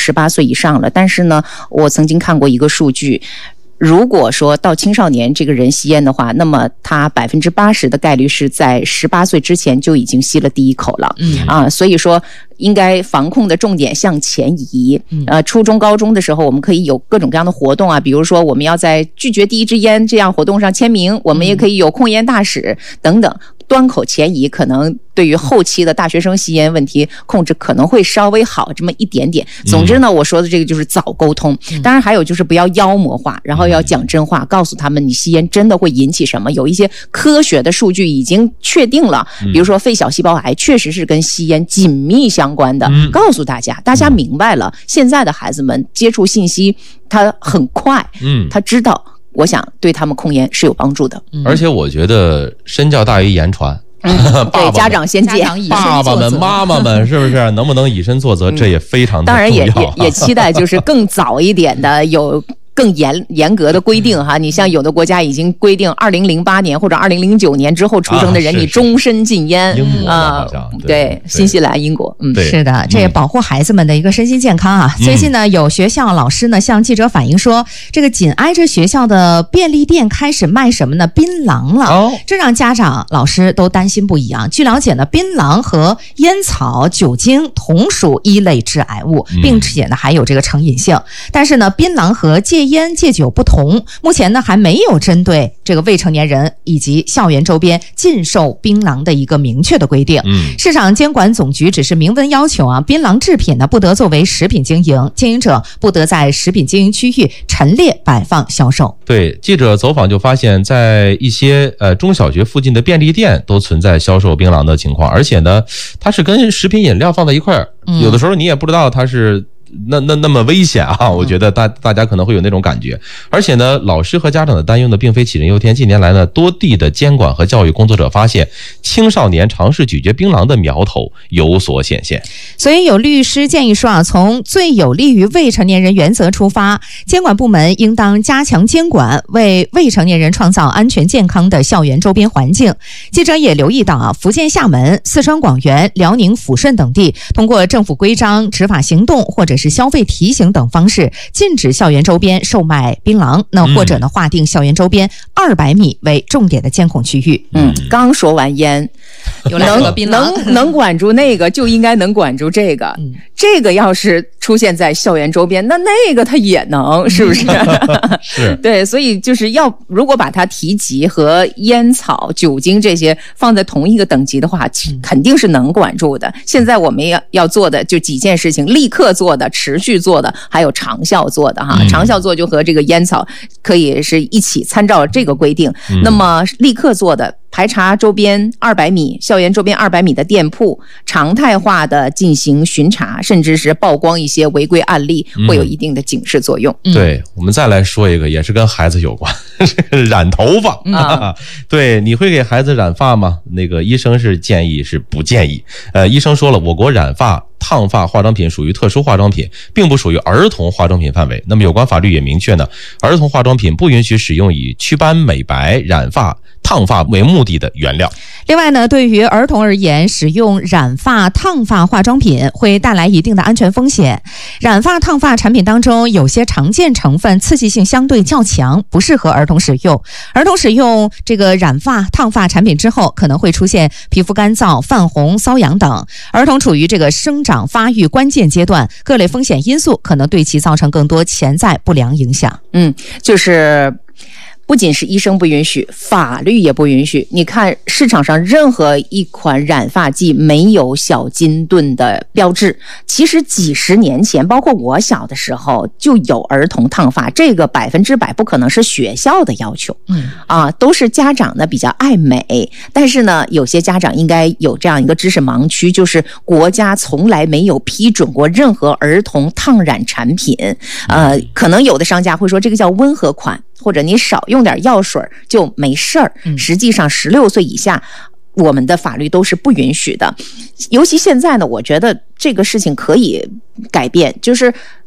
18岁以上了。但是呢，我曾经看过一个数据，如果说到青少年这个人吸烟的话，那么他80%的概率是在18岁之前就已经吸了第一口了。所以说应该防控的重点向前移。初中高中的时候我们可以有各种各样的活动啊，比如说我们要在拒绝第一支烟这样活动上签名，我们也可以有控烟大使等等，端口前移，可能对于后期的大学生吸烟问题控制可能会稍微好这么一点点。总之呢，我说的这个就是早沟通，当然还有就是不要妖魔化，然后要讲真话，告诉他们你吸烟真的会引起什么，有一些科学的数据已经确定了，比如说肺小细胞癌确实是跟吸烟紧密相关的，告诉大家，大家明白了。现在的孩子们接触信息他很快，他知道，我想对他们控烟是有帮助的。 而且我觉得身教大于言传。 对，家长先戒， 爸爸们、妈妈们，是不是能不能以身作则？这也非常的重要。 当然也期待就是更早一点的有更严格的规定哈。你像有的国家已经规定2008年或者2009年之后出生的人，你终身禁烟。 英国好像对，新西兰、英国， 是的，这也保护孩子们的一个身心健康啊。最近呢，有学校老师呢向记者反映说，这个紧挨着学校的便利店开始卖什么呢？槟榔了，这让家长、老师都担心不已啊。据了解呢，槟榔和烟草、酒精同属一类致癌物，并且呢还有这个成瘾性。但是呢，槟榔和戒烟戒酒不同，目前呢还没有针对这个未成年人以及校园周边禁售槟榔的一个明确的规定。市场监管总局只是明文要求啊，槟榔制品呢不得作为食品经营，经营者不得在食品经营区域陈列摆放销售。 对，记者走访就发现，在一些中小学附近的便利店都存在销售槟榔的情况，而且呢，它是跟食品饮料放在一块儿，有的时候你也不知道它是那么危险啊！我觉得大家可能会有那种感觉。而且呢，老师和家长的担忧呢，并非杞人忧天。近年来呢，多地的监管和教育工作者发现，青少年尝试咀嚼槟榔的苗头有所显现。 所以有律师建议说啊，从最有利于未成年人原则出发，监管部门应当加强监管，为未成年人创造安全健康的校园周边环境。记者也留意到啊，福建厦门、四川广元、辽宁抚顺等地通过政府规章、执法行动或者是消费提醒等方式，禁止校园周边售卖槟榔，或者呢划定校园周边200米为重点的监控区域。 刚说完烟，能管住那个就应该能管住这个。这个要是出现在校园周边，那个它也能，是不是？ 是。 对，所以就是如果把它提及和烟草、酒精这些放在同一个等级的话，肯定是能管住的。现在我们要做的就几件事情，立刻做的、持续做的，还有长效做的哈。长效做就和这个烟草可以是一起参照这个规定。那么立刻做的，排查周边200米、校园周边200米的店铺，常态化的进行巡查，甚至是曝光一些违规案例，会有一定的警示作用。 对，我们再来说一个，也是跟孩子有关，染头发。对，你会给孩子染发吗？那个医生是建议是不建议。医生说了，我国染发、烫发化妆品属于特殊化妆品，并不属于儿童化妆品范围。那么有关法律也明确呢，儿童化妆品不允许使用以祛斑、美白、染发、烫发为目的的原料。 另外呢，对于儿童而言，使用染发、烫发化妆品会带来一定的安全风险。染发、烫发产品当中有些常见成分刺激性相对较强，不适合儿童使用。儿童使用这个染发、烫发产品之后，可能会出现皮肤干燥、泛红、瘙痒等。儿童处于这个生长发育关键阶段，各类风险因素可能对其造成更多潜在不良影响。 就是不仅是医生不允许，法律也不允许。你看市场上任何一款染发剂没有小金盾的标志，其实几十年前，包括我小的时候就有儿童烫发，这个100%不可能是学校的要求，都是家长呢比较爱美。但是呢，有些家长应该有这样一个知识盲区，就是国家从来没有批准过任何儿童烫染产品。可能有的商家会说这个叫温和款，或者你少用点药水就没事儿。实际上16岁以下我们的法律都是不允许的。尤其现在呢，我觉得这个事情可以改变，就是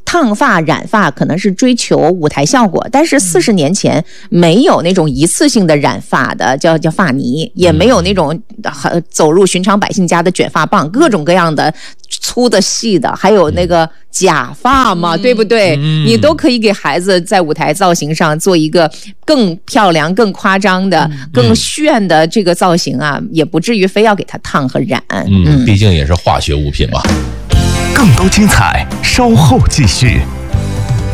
烫发染发可能是追求舞台效果，但是40年前没有那种一次性的染发的叫发泥，也没有那种走入寻常百姓家的卷发棒，各种各样的粗的细的，还有那个假发嘛，对不对？你都可以给孩子在舞台造型上做一个更漂亮、更夸张的、更炫的这个造型啊，也不至于非要给他烫和染。 毕竟也是化学物品嘛。 更多精彩，稍后继续。